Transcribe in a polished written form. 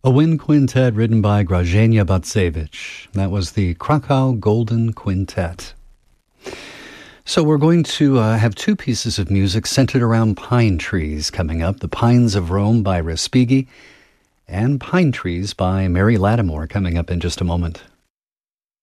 A wind quintet written by Grażyna Batsevich. That was the Krakow Golden Quintet. So we're going to have two pieces of music centered around pine trees coming up. The Pines of Rome by Respighi and Pine Trees by Mary Lattimore coming up in just a moment.